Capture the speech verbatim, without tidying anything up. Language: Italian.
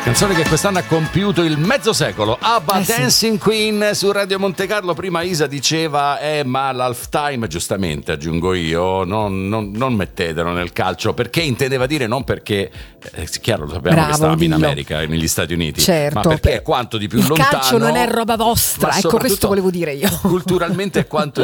Canzone che quest'anno ha compiuto il mezzo secolo. ABBA, Eh sì. Dancing Queen su Radio Monte Carlo. Prima Isa diceva eh ma l'halftime, giustamente aggiungo io, non, non, non mettetelo nel calcio, perché intendeva dire non perché eh, chiaro, lo sappiamo Bravo, che stavamo in dillo. America e negli Stati Uniti, Certo, ma perché per- è quanto di più il lontano. calcio non è roba vostra, ma ecco, questo soprattutto volevo dire io. Culturalmente è quanto